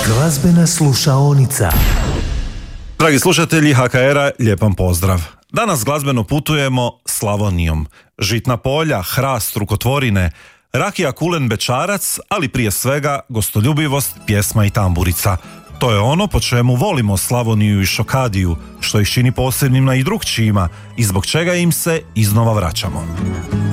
Glazbena slušaonica. Dragi slušatelji HKR-a, lijep vam pozdrav. Danas glazbeno putujemo Slavonijom. Žitna polja, hrast, rukotvorine, rakija, kulen, bećarac, ali prije svega gostoljubivost, pjesma i tamburica. To je ono po čemu volimo Slavoniju i Šokadiju, što ih čini posebnima i drukčijima i zbog čega im se iznova vraćamo.